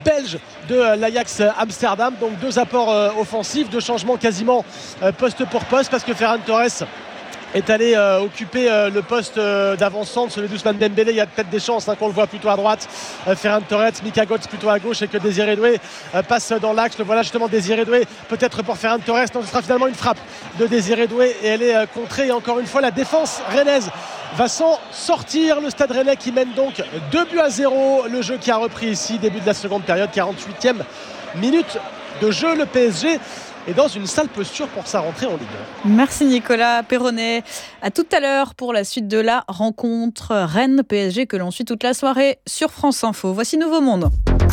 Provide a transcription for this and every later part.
belge de l'Ajax Amsterdam. Donc 2 apports offensifs, 2 changements quasiment poste pour poste, parce que Ferran Torres est allé occuper le poste d'avant-centre. Celui d'Ousmane Dembélé, il y a peut-être des chances qu'on le voit plutôt à droite. Ferran Torres, Mika Götze plutôt à gauche, et que Désiré Doué passe dans l'axe. Le voilà justement, Désiré Doué, peut-être pour Ferran Torres. Non, ce sera finalement une frappe de Désiré Doué et elle est contrée. Et encore une fois, la défense rennaise va s'en sortir. Le Stade Rennais qui mène donc 2-0. Le jeu qui a repris ici, début de la seconde période, 48e minute de jeu. Le PSG est dans une sale posture pour sa rentrée en Ligue 1. Merci Nicolas Perronnet. À tout à l'heure pour la suite de la rencontre Rennes-PSG que l'on suit toute la soirée sur France Info. Voici Nouveau Monde.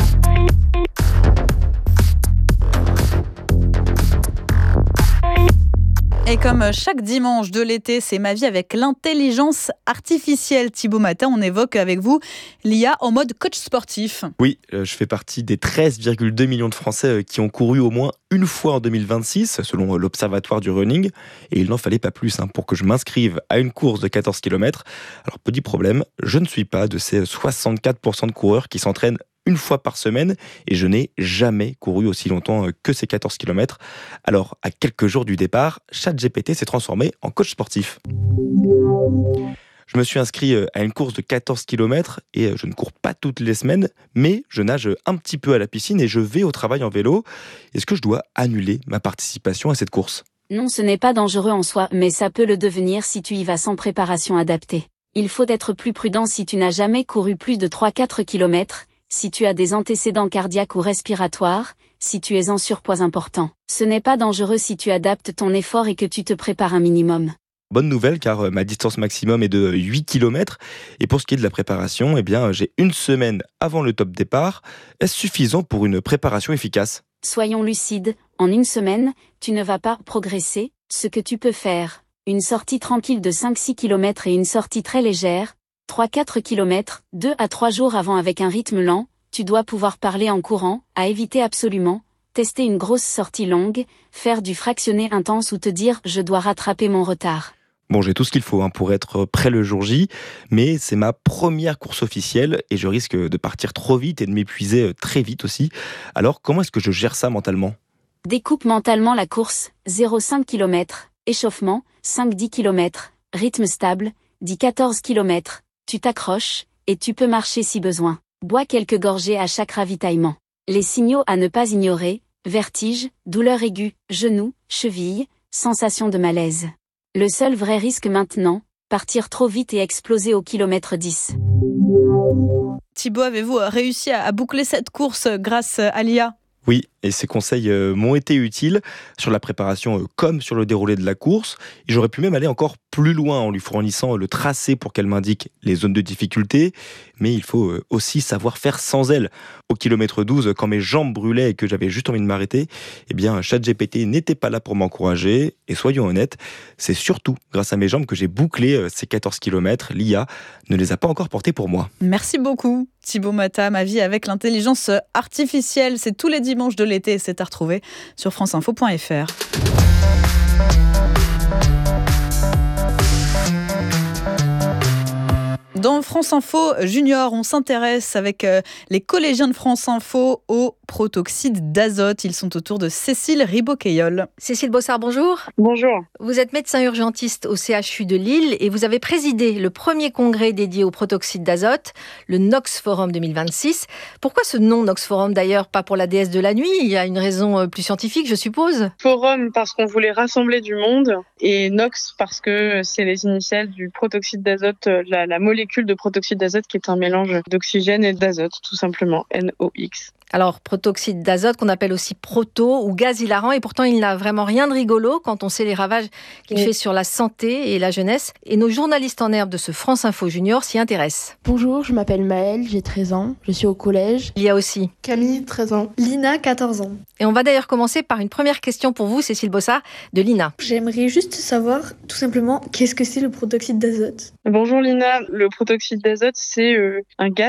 Et comme chaque dimanche de l'été, c'est ma vie avec l'intelligence artificielle. Thibaut Matin, on évoque avec vous l'IA en mode coach sportif. Oui, je fais partie des 13,2 millions de Français qui ont couru au moins une fois en 2026, selon l'Observatoire du Running. Et il n'en fallait pas plus pour que je m'inscrive à une course de 14 km. Alors, petit problème, je ne suis pas de ces 64% de coureurs qui s'entraînent une fois par semaine, et je n'ai jamais couru aussi longtemps que ces 14 km. Alors, à quelques jours du départ, ChatGPT s'est transformé en coach sportif. Je me suis inscrit à une course de 14 km et je ne cours pas toutes les semaines, mais je nage un petit peu à la piscine et je vais au travail en vélo. Est-ce que je dois annuler ma participation à cette course ? Non, ce n'est pas dangereux en soi, mais ça peut le devenir si tu y vas sans préparation adaptée. Il faut être plus prudent si tu n'as jamais couru plus de 3-4 km, si tu as des antécédents cardiaques ou respiratoires, si tu es en surpoids important. Ce n'est pas dangereux si tu adaptes ton effort et que tu te prépares un minimum. Bonne nouvelle, car ma distance maximum est de 8 km. Et pour ce qui est de la préparation, j'ai une semaine avant le top départ. Est-ce suffisant pour une préparation efficace ? Soyons lucides, en une semaine, tu ne vas pas progresser. Ce que tu peux faire, une sortie tranquille de 5-6 km et une sortie très légère, 3-4 km, 2 à 3 jours avant avec un rythme lent, tu dois pouvoir parler en courant, à éviter absolument, tester une grosse sortie longue, faire du fractionné intense ou te dire « je dois rattraper mon retard ». Bon, j'ai tout ce qu'il faut pour être prêt le jour J, mais c'est ma première course officielle et je risque de partir trop vite et de m'épuiser très vite aussi. Alors, comment est-ce que je gère ça mentalement ? Découpe mentalement la course, 0,5 km, échauffement, 5-10 km, rythme stable, 10-14 km, tu t'accroches, et tu peux marcher si besoin. Bois quelques gorgées à chaque ravitaillement. Les signaux à ne pas ignorer, vertige, douleur aiguë, genou, cheville, sensation de malaise. Le seul vrai risque maintenant, partir trop vite et exploser au kilomètre 10. Thibaut, avez-vous réussi à boucler cette course grâce à l'IA ? Oui, et ces conseils m'ont été utiles sur la préparation comme sur le déroulé de la course. Et j'aurais pu même aller encore plus loin en lui fournissant le tracé pour qu'elle m'indique les zones de difficulté. Mais il faut aussi savoir faire sans elle. Au kilomètre 12, quand mes jambes brûlaient et que j'avais juste envie de m'arrêter, ChatGPT n'était pas là pour m'encourager. Et soyons honnêtes, c'est surtout grâce à mes jambes que j'ai bouclé ces 14 km. L'IA ne les a pas encore portés pour moi. Merci beaucoup Thibaut Mata. Ma vie avec l'intelligence artificielle, c'est tous les dimanches de l'été et c'est à retrouver sur franceinfo.fr. Dans France Info Junior, on s'intéresse avec les collégiens de France Info au protoxyde d'azote. Ils sont autour de Cécile Riboqueilleul. Cécile Bossard, bonjour. Bonjour. Vous êtes médecin urgentiste au CHU de Lille et vous avez présidé le premier congrès dédié au protoxyde d'azote, le Nox Forum 2026. Pourquoi ce nom Nox Forum d'ailleurs, pas pour la déesse de la nuit? Il y a une raison plus scientifique, je suppose. Forum parce qu'on voulait rassembler du monde et Nox parce que c'est les initiales du protoxyde d'azote, la molécule de protoxyde d'azote qui est un mélange d'oxygène et d'azote, tout simplement, NOx. Alors, protoxyde d'azote qu'on appelle aussi proto ou gaz hilarant, et pourtant il n'a vraiment rien de rigolo quand on sait les ravages qu'il fait sur la santé et la jeunesse. Et nos journalistes en herbe de ce France Info Junior s'y intéressent. Bonjour, je m'appelle Maëlle, j'ai 13 ans, je suis au collège. Il y a aussi Camille, 13 ans. Lina, 14 ans. Et on va d'ailleurs commencer par une première question pour vous, Cécile Bossard, de Lina. J'aimerais juste savoir, tout simplement, qu'est-ce que c'est le protoxyde d'azote ? Bonjour Lina, le protoxyde d'azote, c'est un gaz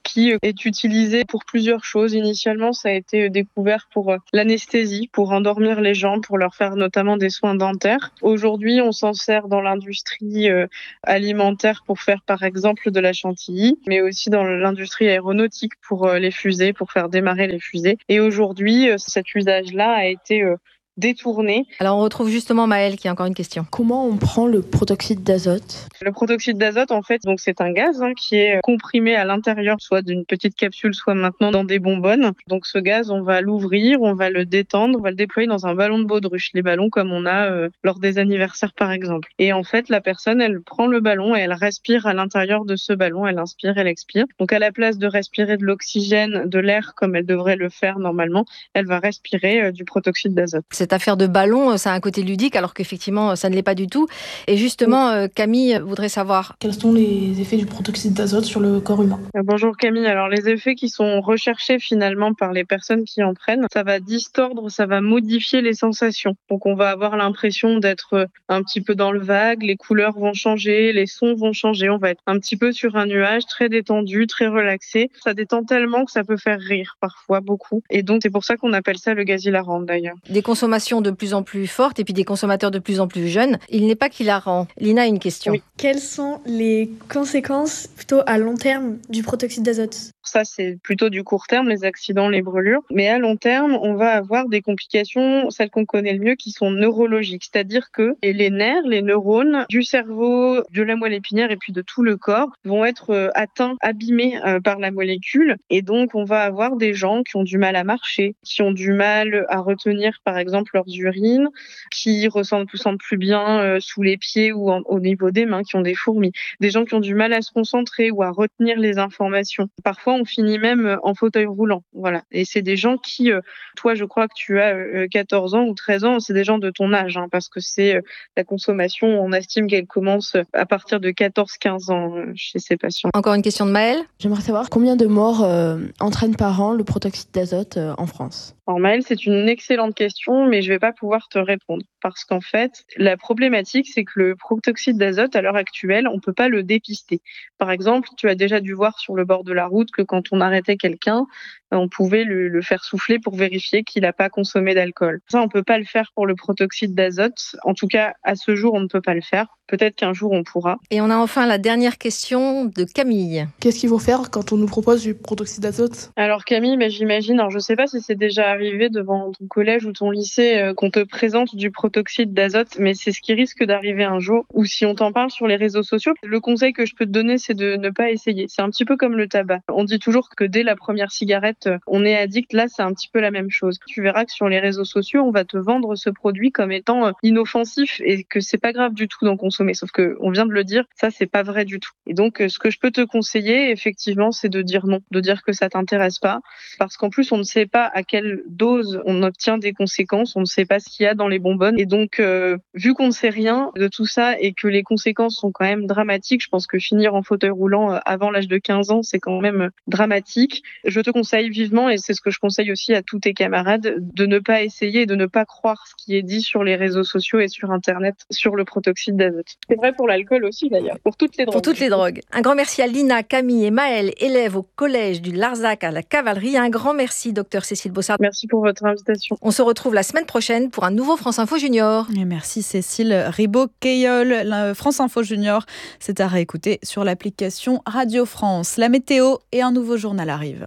qui est utilisé pour plusieurs choses. Initialement, ça a été découvert pour l'anesthésie, pour endormir les gens, pour leur faire notamment des soins dentaires. Aujourd'hui, on s'en sert dans l'industrie alimentaire pour faire par exemple de la chantilly, mais aussi dans l'industrie aéronautique pour les fusées, pour faire démarrer les fusées. Et aujourd'hui, cet usage-là a été détourné. Alors on retrouve justement Maëlle qui a encore une question. Comment on prend le protoxyde d'azote ? Le protoxyde d'azote, en fait, donc c'est un gaz qui est comprimé à l'intérieur, soit d'une petite capsule, soit maintenant dans des bonbonnes. Donc ce gaz, on va l'ouvrir, on va le détendre, on va le déployer dans un ballon de baudruche, les ballons comme on a lors des anniversaires par exemple. Et en fait, la personne, elle prend le ballon et elle respire à l'intérieur de ce ballon, elle inspire, elle expire. Donc à la place de respirer de l'oxygène, de l'air comme elle devrait le faire normalement, elle va respirer du protoxyde d'azote. Cette affaire de ballon, ça a un côté ludique alors qu'effectivement ça ne l'est pas du tout. Et justement, Camille voudrait savoir... Quels sont les effets du protoxyde d'azote sur le corps humain ? Bonjour Camille, alors les effets qui sont recherchés finalement par les personnes qui en prennent, ça va distordre, ça va modifier les sensations. Donc on va avoir l'impression d'être un petit peu dans le vague, les couleurs vont changer, les sons vont changer, on va être un petit peu sur un nuage très détendu, très relaxé. Ça détend tellement que ça peut faire rire parfois beaucoup. Et donc c'est pour ça qu'on appelle ça le gaz hilarant d'ailleurs. Des consommations de plus en plus fortes et puis des consommateurs de plus en plus jeunes, il n'est pas qu'hilarant. Lina a une question. Oui. Quelles sont les conséquences plutôt à long terme du protoxyde d'azote ? Ça, c'est plutôt du court terme, les accidents, les brûlures. Mais à long terme, on va avoir des complications, celles qu'on connaît le mieux, qui sont neurologiques. C'est-à-dire que les nerfs, les neurones du cerveau, de la moelle épinière et puis de tout le corps vont être atteints, abîmés par la molécule. Et donc, on va avoir des gens qui ont du mal à marcher, qui ont du mal à retenir, par exemple, leurs urines, qui ressentent plus bien sous les pieds ou au niveau des mains, qui ont des fourmis. Des gens qui ont du mal à se concentrer ou à retenir les informations. Parfois, on finit même en fauteuil roulant. Voilà. Et c'est des gens qui, toi, je crois que tu as 14 ans ou 13 ans, c'est des gens de ton âge, parce que c'est la consommation, on estime qu'elle commence à partir de 14-15 ans chez ces patients. Encore une question de Maëlle. J'aimerais savoir combien de morts entraîne par an le protoxyde d'azote en France ? Alors Maëlle, c'est une excellente question, mais je vais pas pouvoir te répondre. Parce qu'en fait, la problématique, c'est que le protoxyde d'azote, à l'heure actuelle, on peut pas le dépister. Par exemple, tu as déjà dû voir sur le bord de la route que quand on arrêtait quelqu'un, on pouvait le faire souffler pour vérifier qu'il n'a pas consommé d'alcool. Ça, on peut pas le faire pour le protoxyde d'azote. En tout cas, à ce jour, on ne peut pas le faire. Peut-être qu'un jour, on pourra. Et on a enfin la dernière question de Camille. Qu'est-ce qu'il faut faire quand on nous propose du protoxyde d'azote ? Alors Camille, j'imagine, alors je sais pas si c'est déjà arrivé devant ton collège ou ton lycée qu'on te présente du protoxyde d'azote, mais c'est ce qui risque d'arriver un jour. Ou si on t'en parle sur les réseaux sociaux, le conseil que je peux te donner, c'est de ne pas essayer. C'est un petit peu comme le tabac. On dit toujours que dès la première cigarette, on est addict. Là, c'est un petit peu la même chose. Tu verras que sur les réseaux sociaux, on va te vendre ce produit comme étant inoffensif et que c'est pas grave du tout d'en consommer. Sauf que on vient de le dire, ça c'est pas vrai du tout. Et donc, ce que je peux te conseiller, effectivement, c'est de dire non, de dire que ça t'intéresse pas, parce qu'en plus, on ne sait pas à quelle dose on obtient des conséquences, on ne sait pas ce qu'il y a dans les bonbonnes. Et donc, vu qu'on ne sait rien de tout ça et que les conséquences sont quand même dramatiques, je pense que finir en fauteuil roulant avant l'âge de 15 ans, c'est quand même dramatique. Je te conseille vivement, et c'est ce que je conseille aussi à tous tes camarades, de ne pas essayer et de ne pas croire ce qui est dit sur les réseaux sociaux et sur Internet sur le protoxyde d'azote. C'est vrai pour l'alcool aussi d'ailleurs, pour toutes les drogues. Pour toutes les drogues. Un grand merci à Lina, Camille et Maëlle, élèves au collège du Larzac à la Cavalerie. Un grand merci, docteur Cécile Bossard. Merci pour votre invitation. On se retrouve la semaine prochaine pour un nouveau France Info Junior. Et merci Cécile Ribaud-Keilleul. France Info Junior, c'est à réécouter sur l'application Radio France. La météo et un nouveau journal arrivent.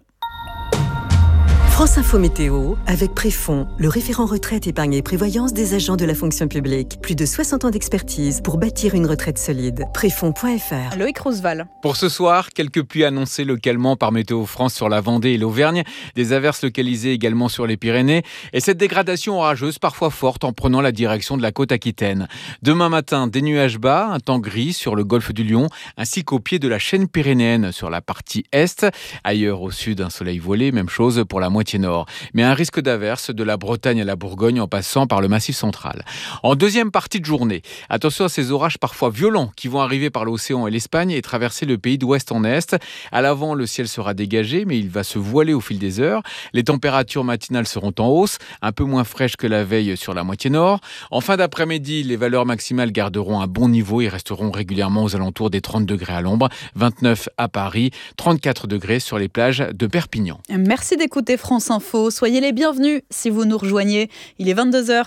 France Info Météo, avec Préfond, le référent retraite, épargne et prévoyance des agents de la fonction publique. Plus de 60 ans d'expertise pour bâtir une retraite solide. Préfond.fr. Loïc Roosevelt. Pour ce soir, quelques pluies annoncées localement par Météo France sur la Vendée et l'Auvergne, des averses localisées également sur les Pyrénées, et cette dégradation orageuse parfois forte en prenant la direction de la côte aquitaine. Demain matin, des nuages bas, un temps gris sur le golfe du Lion, ainsi qu'au pied de la chaîne pyrénéenne sur la partie est. Ailleurs au sud, un soleil voilé, même chose pour la moitié moitié nord, mais un risque d'averse de la Bretagne à la Bourgogne en passant par le Massif central. En deuxième partie de journée, attention à ces orages parfois violents qui vont arriver par l'océan et l'Espagne et traverser le pays d'ouest en est. À l'avant, le ciel sera dégagé, mais il va se voiler au fil des heures. Les températures matinales seront en hausse, un peu moins fraîches que la veille sur la moitié nord. En fin d'après-midi, les valeurs maximales garderont un bon niveau et resteront régulièrement aux alentours des 30 degrés à l'ombre, 29 à Paris, 34 degrés sur les plages de Perpignan. Merci d'écouter France Info. Soyez les bienvenus si vous nous rejoignez. Il est 22h.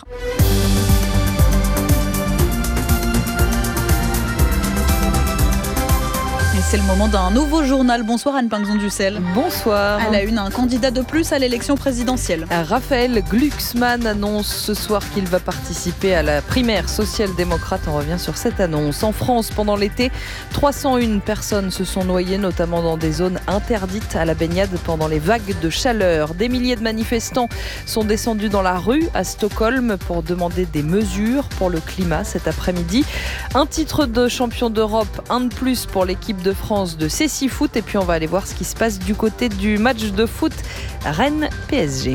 C'est le moment d'un nouveau journal. Bonsoir Anne Pinxon-Dussel. Bonsoir. À la une, un candidat de plus à l'élection présidentielle. Raphaël Glucksmann annonce ce soir qu'il va participer à la primaire social-démocrate. On revient sur cette annonce. En France, pendant l'été, 301 personnes se sont noyées, notamment dans des zones interdites à la baignade pendant les vagues de chaleur. Des milliers de manifestants sont descendus dans la rue à Stockholm pour demander des mesures pour le climat cet après-midi. Un titre de champion d'Europe, un de plus pour l'équipe de France de Cécifoot. Et puis on va aller voir ce qui se passe du côté du match de foot Rennes-PSG.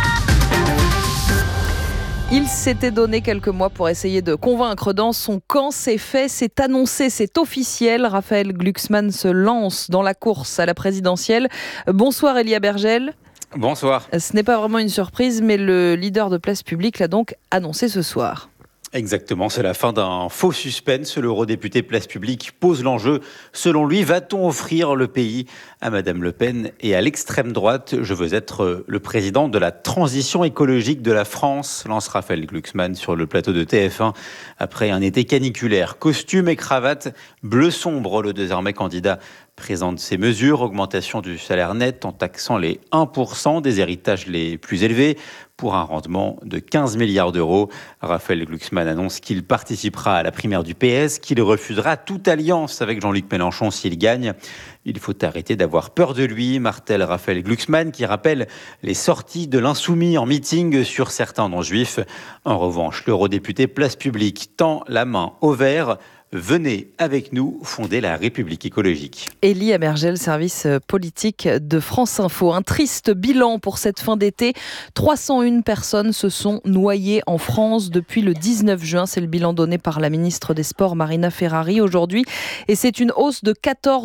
Il s'était donné quelques mois pour essayer de convaincre dans son camp. C'est fait, c'est annoncé, c'est officiel. Raphaël Glucksmann se lance dans la course à la présidentielle. Bonsoir Elia Bergel. Bonsoir. Ce n'est pas vraiment une surprise, mais le leader de Place Publique l'a donc annoncé ce soir. Exactement, c'est la fin d'un faux suspense. L'eurodéputé Place Publique pose l'enjeu. Selon lui, va-t-on offrir le pays à Madame Le Pen et à l'extrême droite? Je veux être le président de la transition écologique de la France, lance Raphaël Glucksmann sur le plateau de TF1 après un été caniculaire. Costume et cravate bleu sombre, le désormais candidat présente ces mesures, augmentation du salaire net en taxant les 1% des héritages les plus élevés pour un rendement de 15 milliards d'euros. Raphaël Glucksmann annonce qu'il participera à la primaire du PS, qu'il refusera toute alliance avec Jean-Luc Mélenchon s'il gagne. Il faut arrêter d'avoir peur de lui, martèle Raphaël Glucksmann, qui rappelle les sorties de l'insoumis en meeting sur certains noms juifs. En revanche, l'eurodéputé Place Publique tend la main au vert. Venez avec nous fonder la République écologique. Elia Bergel, service politique de France Info. Un triste bilan pour cette fin d'été. 301 personnes se sont noyées en France depuis le 19 juin. C'est le bilan donné par la ministre des Sports, Marina Ferrari, aujourd'hui. Et c'est une hausse de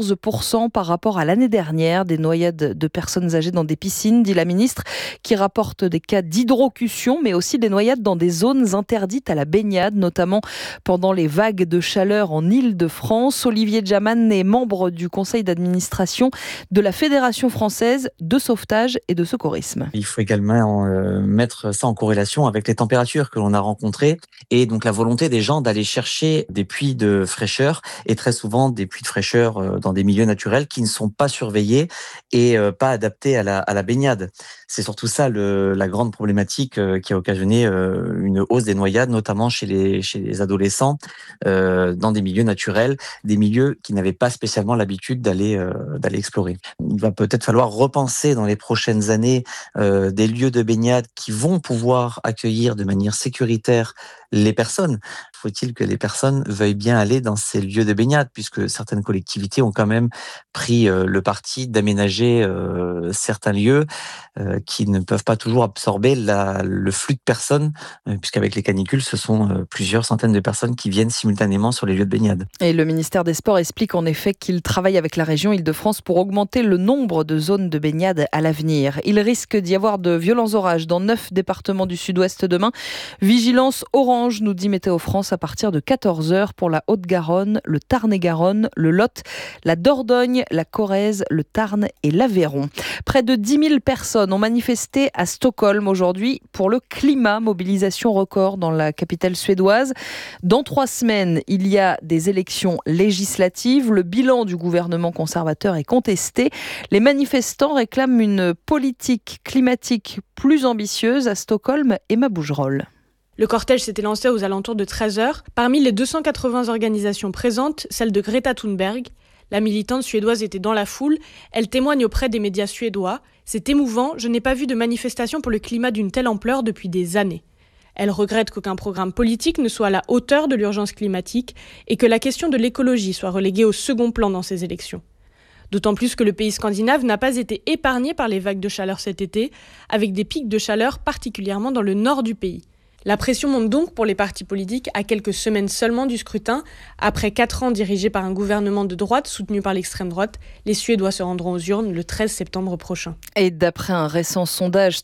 14% par rapport à l'année dernière. Des noyades de personnes âgées dans des piscines, dit la ministre, qui rapporte des cas d'hydrocution, mais aussi des noyades dans des zones interdites à la baignade, notamment pendant les vagues de chaleur en Île-de-France. Olivier Djaman est membre du conseil d'administration de la Fédération française de sauvetage et de secourisme. Il faut également mettre ça en corrélation avec les températures que l'on a rencontrées et donc la volonté des gens d'aller chercher des puits de fraîcheur et très souvent des puits de fraîcheur dans des milieux naturels qui ne sont pas surveillés et pas adaptés à la baignade. C'est surtout ça la grande problématique qui a occasionné une hausse des noyades, notamment chez les adolescents, dans des milieux naturels, des milieux qui n'avaient pas spécialement l'habitude d'aller explorer. Il va peut-être falloir repenser dans les prochaines années des lieux de baignade qui vont pouvoir accueillir de manière sécuritaire les personnes. Faut-il que les personnes veuillent bien aller dans ces lieux de baignade, puisque certaines collectivités ont quand même pris le parti d'aménager certains lieux qui ne peuvent pas toujours absorber le flux de personnes, puisqu'avec les canicules, ce sont plusieurs centaines de personnes qui viennent simultanément sur les lieux de baignade. Et le ministère des Sports explique en effet qu'il travaille avec la région Île-de-France pour augmenter le nombre de zones de baignade à l'avenir. Il risque d'y avoir de violents orages dans 9 départements du sud-ouest demain. Vigilance orange, nous dit Météo France, à partir de 14h pour la Haute-Garonne, le Tarn-et-Garonne, le Lot, la Dordogne, la Corrèze, le Tarn et l'Aveyron. Près de 10 000 personnes ont manifesté à Stockholm aujourd'hui pour le climat. Mobilisation record dans la capitale suédoise. Dans 3 semaines, il y a des élections législatives. Le bilan du gouvernement conservateur est contesté. Les manifestants réclament une politique climatique plus ambitieuse à Stockholm. Emma Bougerolles. Le cortège s'était lancé aux alentours de 13h. Parmi les 280 organisations présentes, celle de Greta Thunberg. La militante suédoise était dans la foule. Elle témoigne auprès des médias suédois. C'est émouvant, je n'ai pas vu de manifestation pour le climat d'une telle ampleur depuis des années. Elle regrette qu'aucun programme politique ne soit à la hauteur de l'urgence climatique et que la question de l'écologie soit reléguée au second plan dans ces élections. D'autant plus que le pays scandinave n'a pas été épargné par les vagues de chaleur cet été, avec des pics de chaleur particulièrement dans le nord du pays. La pression monte donc pour les partis politiques à quelques semaines seulement du scrutin. Après 4 ans dirigés par un gouvernement de droite soutenu par l'extrême droite, les Suédois se rendront aux urnes le 13 septembre prochain. Et d'après un récent sondage,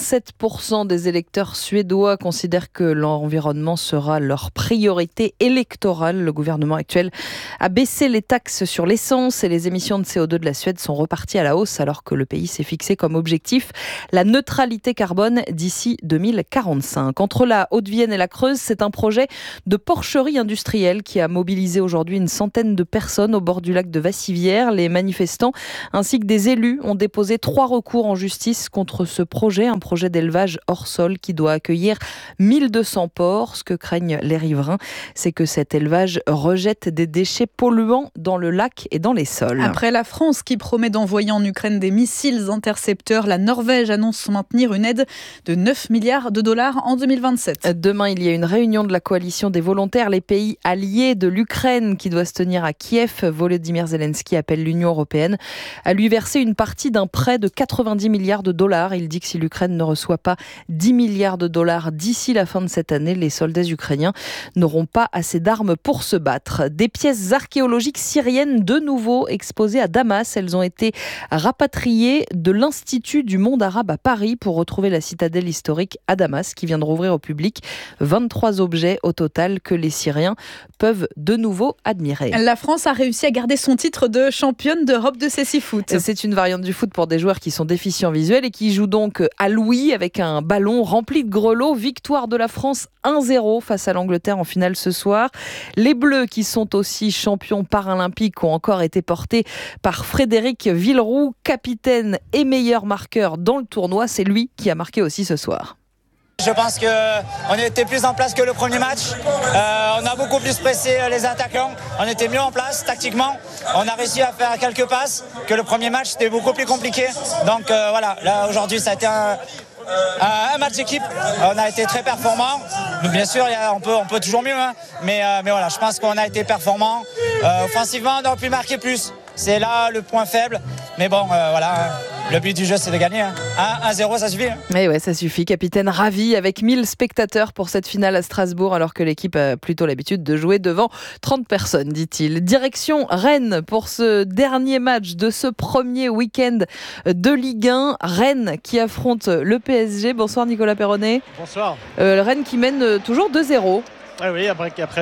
37% des électeurs suédois considèrent que l'environnement sera leur priorité électorale. Le gouvernement actuel a baissé les taxes sur l'essence et les émissions de CO2 de la Suède sont reparties à la hausse alors que le pays s'est fixé comme objectif la neutralité carbone d'ici 2045. Entre la Haute-Vienne et la Creuse, c'est un projet de porcherie industrielle qui a mobilisé aujourd'hui une centaine de personnes au bord du lac de Vassivière. Les manifestants ainsi que des élus ont déposé 3 recours en justice contre ce projet, un projet d'élevage hors sol qui doit accueillir 1200 porcs. Ce que craignent les riverains, c'est que cet élevage rejette des déchets polluants dans le lac et dans les sols. Après la France qui promet d'envoyer en Ukraine des missiles intercepteurs, la Norvège annonce maintenir une aide de 9 milliards de dollars en 2027. Demain, il y a une réunion de la coalition des volontaires, les pays alliés de l'Ukraine, qui doit se tenir à Kiev. Volodymyr Zelensky appelle l'Union européenne à lui verser une partie d'un prêt de 90 milliards de dollars. Il dit que si l'Ukraine ne reçoit pas 10 milliards de dollars d'ici la fin de cette année, les soldats ukrainiens n'auront pas assez d'armes pour se battre. Des pièces archéologiques syriennes de nouveau exposées à Damas. Elles ont été rapatriées de l'Institut du monde arabe à Paris pour retrouver la citadelle historique à Damas qui vient de rouvrir au public. 23 objets au total que les Syriens peuvent de nouveau admirer. La France a réussi à garder son titre de championne d'Europe de cécifoot. C'est une variante du foot pour des joueurs qui sont déficients visuels et qui jouent donc à Louis avec un ballon rempli de grelots. Victoire de la France 1-0 face à l'Angleterre en finale ce soir. Les Bleus, qui sont aussi champions paralympiques, ont encore été portés par Frédéric Villeroux, capitaine et meilleur marqueur dans le tournoi. C'est lui qui a marqué aussi ce soir. Je pense qu'on était plus en place que le premier match. On a beaucoup plus pressé les attaquants. On était mieux en place tactiquement. On a réussi à faire quelques passes que le premier match. C'était beaucoup plus compliqué. Donc voilà, là aujourd'hui ça a été un match d'équipe. On a été très performants. Bien sûr, on peut toujours mieux. Hein. Mais voilà, je pense qu'on a été performants. Offensivement, on aurait pu marquer plus. C'est là le point faible. Mais bon, voilà. Le but du jeu, c'est de gagner. 1-0, ça suffit. Et ouais, ça suffit. Capitaine ravi avec 1000 spectateurs pour cette finale à Strasbourg, alors que l'équipe a plutôt l'habitude de jouer devant 30 personnes, dit-il. Direction Rennes pour ce dernier match de ce premier week-end de Ligue 1. Rennes qui affronte le PSG. Bonsoir Nicolas Perronnet. Bonsoir. Rennes qui mène toujours 2-0. Ah oui, après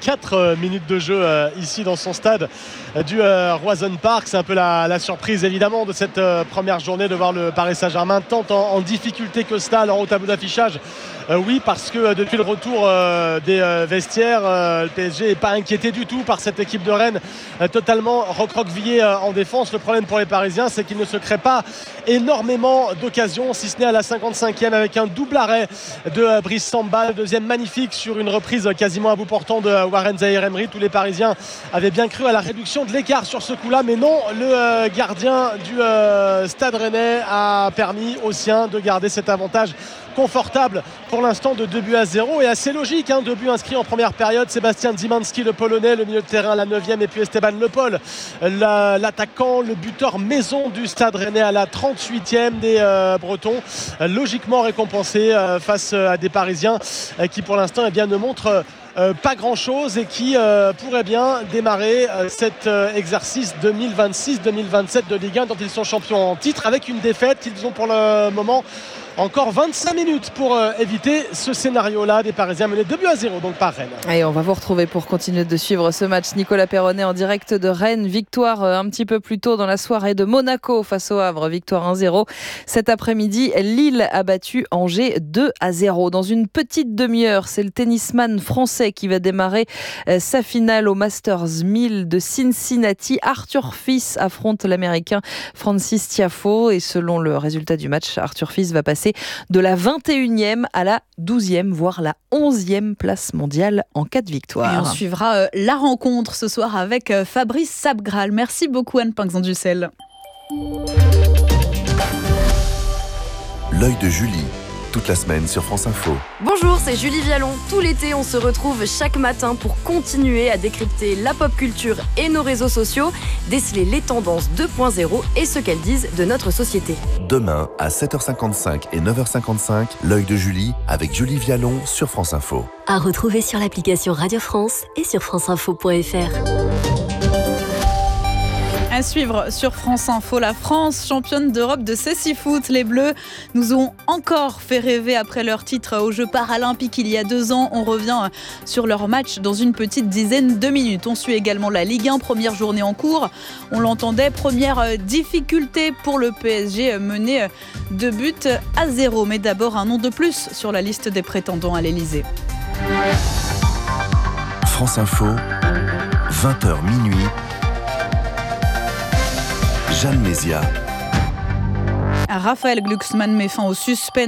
64 minutes de jeu ici dans son stade du Roison Park, c'est un peu la surprise évidemment de cette première journée de voir le Paris Saint-Germain tant en difficulté que cela alors au tableau d'affichage. Oui, parce que depuis le retour des vestiaires, le PSG n'est pas inquiété du tout par cette équipe de Rennes totalement recroquevillée en défense. Le problème pour les Parisiens, c'est qu'il ne se crée pas énormément d'occasions, si ce n'est à la 55e avec un double arrêt de Brice Samba, le deuxième magnifique sur une reprise quasiment à bout portant de Warren Zaïre-Emery. Tous les Parisiens avaient bien cru à la réduction de l'écart sur ce coup-là, mais non, le gardien du Stade Rennais a permis aux siens de garder cet avantage confortable pour l'instant de 2-0 et assez logique, 2 buts inscrits en première période. Sébastien Szymanski, le Polonais, le milieu de terrain à la 9e, et puis Esteban Le Paul, l'attaquant, le buteur maison du Stade Rennais à la 38e des Bretons, logiquement récompensé face à des Parisiens qui pour l'instant ne montrent pas grand chose et qui pourrait bien démarrer cet exercice 2026-2027 de Ligue 1 dont ils sont champions en titre avec une défaite. Ils ont pour le moment encore 25 minutes pour éviter ce scénario-là des Parisiens menés 2-0 donc par Rennes. Et on va vous retrouver pour continuer de suivre ce match. Nicolas Perronnet en direct de Rennes. Victoire un petit peu plus tôt dans la soirée de Monaco face au Havre. Victoire 1-0. Cet après-midi, Lille a battu Angers 2-0. Dans une petite demi-heure, c'est le tennisman français qui va démarrer sa finale au Masters 1000 de Cincinnati. Arthur Fils affronte l'Américain Francis Tiafoe et selon le résultat du match, Arthur Fils va passer de la 21e à la 12e, voire la 11e place mondiale en cas de victoire. Et on suivra la rencontre ce soir avec Fabrice Sabgral. Merci beaucoup Anne Pinxon-Dussel. L'œil de Julie. toute la semaine sur France Info. Bonjour, c'est Julie Vialon. Tout l'été, on se retrouve chaque matin pour continuer à décrypter la pop culture et nos réseaux sociaux, déceler les tendances 2.0 et ce qu'elles disent de notre société. Demain, à 7h55 et 9h55, l'œil de Julie avec Julie Vialon sur France Info. À retrouver sur l'application Radio France et sur franceinfo.fr. À suivre sur France Info, la France, championne d'Europe de cécifoot. Les Bleus nous ont encore fait rêver après leur titre aux Jeux paralympiques il y a 2 ans. On revient sur leur match dans une petite dizaine de minutes. On suit également la Ligue 1, première journée en cours. On l'entendait, première difficulté pour le PSG, mené 2-0. Mais d'abord, un nom de plus sur la liste des prétendants à l'Elysée. France Info, 20h minuit. Jeanne Mézia. Raphaël Glucksmann met fin au suspense.